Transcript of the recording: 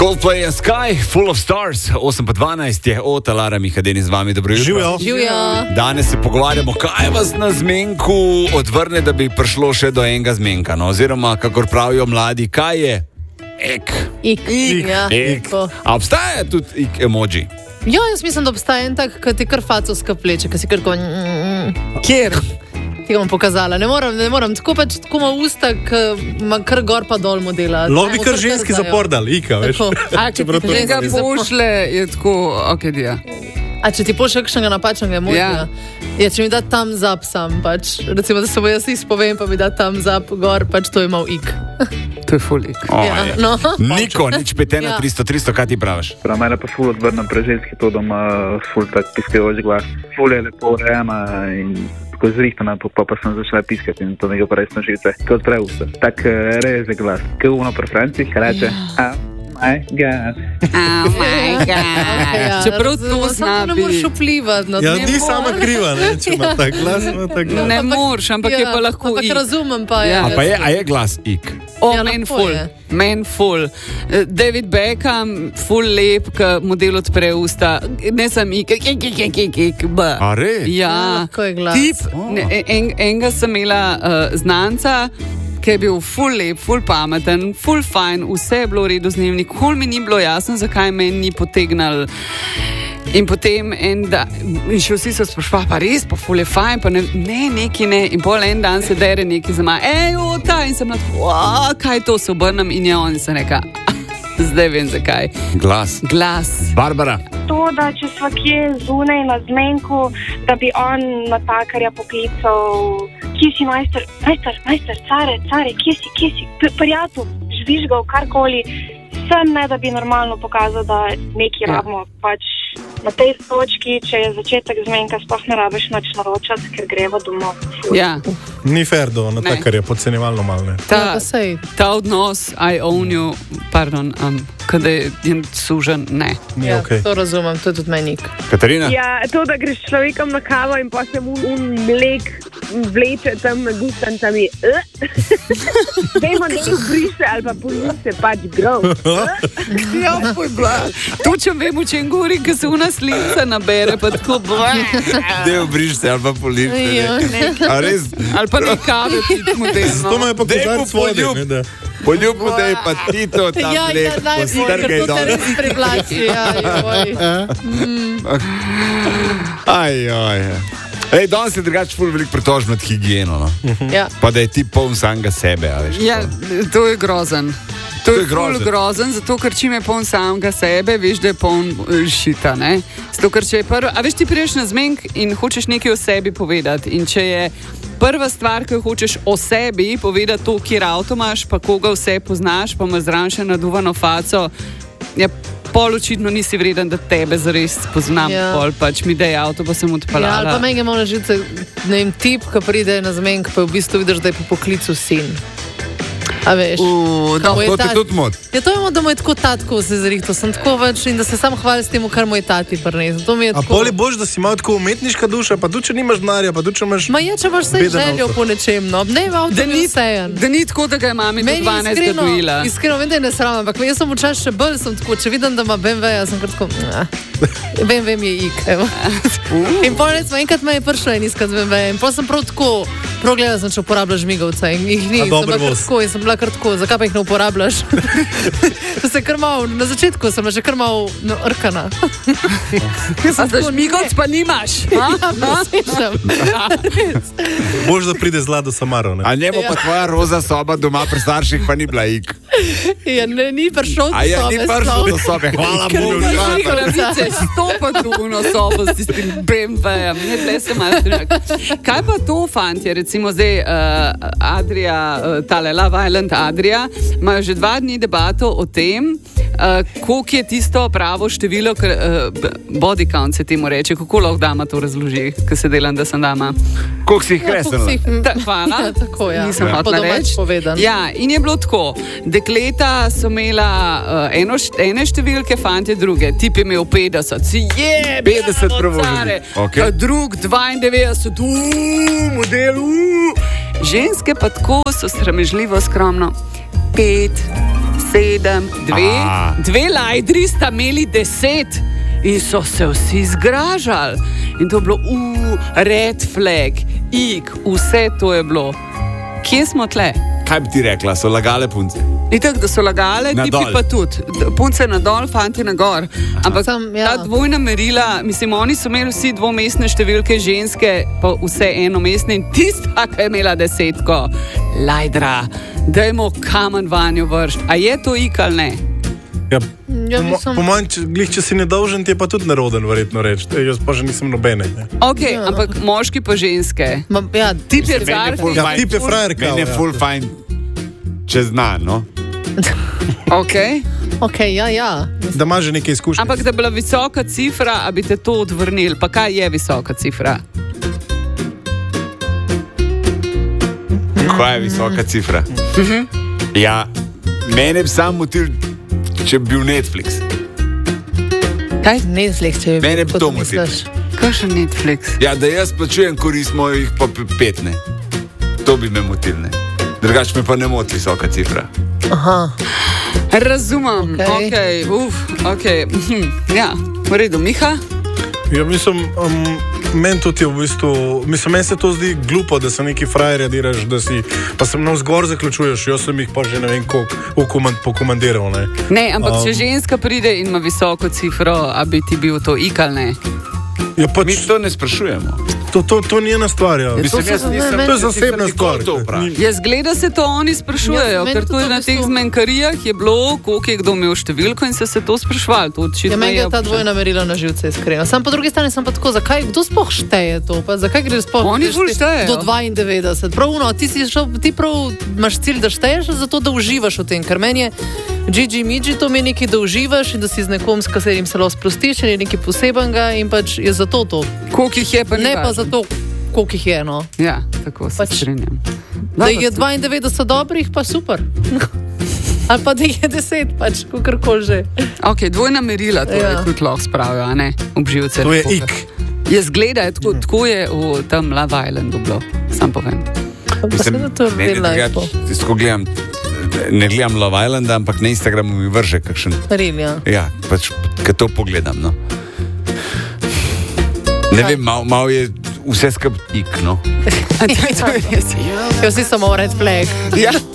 Coldplay and Sky, Full of Stars, 8:12 je od Alara Mihadeni z vami, dobro jutro. Živijo. Danes se pogovarjamo, kaj vas na zmenku odvrne, da bi prišlo še do enega zmenka, no? Oziroma, kakor pravijo mladi, kaj je? Ik. Ja. A obstaja tudi ik emoji? Ja, jaz mislim, da obstaja en tak, ki ti kar faco skapleče, ki si kar ko... Kjer? Ti ga bom pokazala. Ne moram. Tako pač, tako ima usta, ki ima kar gor pa dol modela. Lobi kar ženski zapor dal, Ika, veš. A, če ti ženska pošle, je tako, okej. A če ti pošle kakšnega napačnega emoja? Ja, če mi da thumbs up sam, pač. Recimo, da se bo jaz izpovem, pa mi da thumbs up gor, pač to je mal ik. To je ful ik. No. Niko, nič 5 na 300, kaj ti praviš? Prav, mene pa ful odvrnem pre ženski to, da ima ful tak piskevoč glas. Ful je lepo urejena in tako zrihtana, pa sem začela piskati in to mi ga pa resno živice. Kot preusta. Tak reze glas. Kaj uno pre Francih, reče, my God. Oh my God. Čeprav to zna Ne moreš vplivati na to. Ja, ni sama kriva, ne, če ima tak glas, ima tak glas. Ne moreš, ampak je pa lahko ampak ik. razumem pa, ja. A je glas ik? O, Ja, men lahko ful. je. Men ful. David Beckham, ful lep, ko model odpre usta. Ne sam ik, b. A res? Ja. Lahko je glas. Tip, enega sem imela znanca, ki je bil ful lep, ful pameten, ful fajn, vse je bilo v redu z njim, nikoli mi ni bilo jasno, zakaj meni ni potegnal. In potem in še vsi so sprašvali, pa res, pa ful je fajn, pa neki ne. In pol en dan se dere neki za maj, ta, in sem na tako, kaj to, se obrnem in je on, in sem reka, zdaj vem zakaj. Glas. Barbara. To, da če sva kje zunaj na zmenku, da bi on natakarja poklical, kje si majster, care, kje si, prijatelj, žvižgal, karkoli, sem ne, da bi normalno pokazal, da nekaj rabimo, pač na tej točki, če je začetek zmenka, sploh ne rabiš nič naročati, ker greva domov. Ja. Ni fair do natakarja, podcenjevalno malo, ne. Ja, pa sej. Ta odnos, I own you, pardon, kada je sužen, ne. Ni Ja, okej. to razumem, to je tudi meni ik. Katarina? Ja, to, da greš človekom na kavo in pa se mu mlek vleče tam na gustan, tam je dajmo nekaj briše ali pa polise, pač grov. Ja, poj glas. Točem vem, o čem govori, ko se una slica nabere, pa tako Del briš se ali pa poliš Ja, se. A res? ali pa nekave pit model. Zato me je pa Dej kozarc mu vode, poljub. ne, da. Poljubu, da je pa ti to tam Ja, lep, najbolj, ker postrgaj to te dol. res privlači, ja, Ej, danes je drugače ful veliko pritožb nad higieno, no. ja. Pa da je ti poln samega sebe, a veš. Ja, to je grozen. To je ful grozen. grozen, zato ker čim je poln samega sebe, veš, da je poln šita, ne? Zato ker če je prvo, a veš, ti priješ na zmenk in hočeš nekaj o sebi povedati in če je prva stvar, ki jo hočeš o sebi povedati to, kjer avto imaš, pa koga vse poznaš, pa imaš zraven še naduvano faco, ja, pol očitno nisi vreden, da tebe zares poznam, Ja. pol pač mi dej avto, pa sem Ja, ali odpeljala. pa meni je malo žice, ne vem, tip, ki pride na zmenk, pa v bistvu vidiš, da je po poklicu sin. A veš? Ko mu je To te ta- tudi mot. Ja, to je, da mu je tako tatko se zrihto, sem tako več in da se sam hvali s tem, kar mu je tati prinesel. To mi je A tako... poli boš, da si imel tako umetniška duša, pa tudi če nimaš denarja, pa tudi če imaš... Ma je, če imaš vse Beden željo avto. po nečem, no, ne v avtu, ni vsejen. Da ni tako, da ga je mami do Meni 12 dojila. iskreno, vem, da je nesramno, ampak jaz sem včasih še bolj, sem tako, če vidim, da ima BMW, sem kar tako, BMW je ik, evo. In pol recimo, enkrat me je prišla in iskat z BMW in pol sem prav tako, prav gledala sem, če uporabljaš žmigovce in jih ni, A sem dober bila kar voz. tako in sem bila kar tako, zakaj pa jih ne uporabljaš? To se je kar malo, na začetku sem bila že kar malo rkana. A za žmigovc pa nimaš? Boš, da pride zla do Samaro, ne. A njemu pa tvoja roza soba doma pri starših pa ni bila ik. Ja, ni prišel do A ja, sobe ni prišel do sploh. sobe, hvala Ker Bogu. ni hvala. prišel. Pravice stopati v uno sobo s tistim BMW-jem. Ne, tle se malo strinjam. Kaj pa to, fantje, recimo zdaj Adria, tale Love Island Adria, imajo že 2 dni debato o tem, koliko je tisto pravo število, body count se temu reče, kako lahko dama to razloži, ko se delam, da sem dama. Koliko si jih kresnila? Hvala. Ja, tako, ja. Nisem Ja. hotela Po domač reči. povedano. Ja, in je bilo tako. Dekleta so imela ene številke, fantje druge. Tip je imel 50, si je 50 pravožili. Okay. Drug 92, model. Ženske pa tako so sramežljivo skromno. 5, 7, 2 lajdri sta imeli 10 in so se vsi zgražali. In to je bilo, red flag, vse to je bilo. Kje smo tle? Kaj bi ti rekla, so lagale punce? Itak, da so lagale, tipi pa tudi. Punce na dol, fanti na gor. Ampak ta dvojna merila, mislim, oni so imeli vsi dvomestne številke, ženske pa vse enomestne in tista, ki je imela 10. Lajdra, dajmo kamen vanjo vršt. A je to ali ne? Po mojem, če si nedolžen, ti je pa tudi neroden, verjetno reči. Jaz pa že nisem nobene. Ok, ampak moški pa ženske. Tip je car. Tip je frajerka. Meni je full fajn, če zna, no? Ok, ja. Da ima že nekaj izkušnje. Ampak da bi bila visoka cifra, a bi te to odvrnili. Pa kaj je visoka cifra? Kaj je visoka cifra? Ja, mene bi sam motil, če bi bil Netflix. Kaj? Netflix, če bi mene bi to motil. Kaj še Netflix? Ja, da jaz plačujem korist mojih pa 5, ne. To bi me motil, ne. Drugače me pa ne moti visoka cifra. Aha. Razumem, ok. Ja, v redu, Miha? Ja, mislim, meni tudi je v bistvu, mislim, meni se to zdi glupo, da se neki frajerja diraš, da si, pa sem navzgor zaključuješ, jaz sem jih pa že ne vem koliko pokomandiral, ne. Ne, ampak če ženska pride in ima visoko cifro, a bi ti bil to ali ne? Ja, pač, mi to ne sprašujemo. To ni ena stvar, ja. Mislim, to je zasebna stvar. Jaz gleda se to oni sprašujejo, ker tudi na teh zmenkarijah je bilo, koliko je kdo imel številko in se to sprašvali. Ja, meni je ta dvojna merila na živce iskreno. Sam po drugi strani sem pa tako, zakaj, kdo sploh šteje to? Pa zakaj gre sploh do 92? Prav, ti prav imaš cilj, da šteješ, zato da uživaš v tem, ker meni je Gigi to meni nekaj, da uživaš in da si z nekom, s katerim se lahko sprostiš, in je nekaj posebenega in pač je zato to. Koliko jih je pa ne pa zato, koliko jih je, no. Ja, tako se strinjam. Da je 92 dobrih, pa super. Ali pa da je 10, pač, kakorkoli že. Ok, dvojna merila, to je tudi lahko spravijo, a ne? Obživce. To je ik. Jaz gledaj, tako je v tem Love Islandu bilo, sam povem. Mislim, ne gledam Love Islanda, ampak na Instagramu mi vrže kakšen. Ja, pač, kad to pogledam, no. Ne vem, malo je vse skupaj ik, no. Vsi so malo red flag. Ja.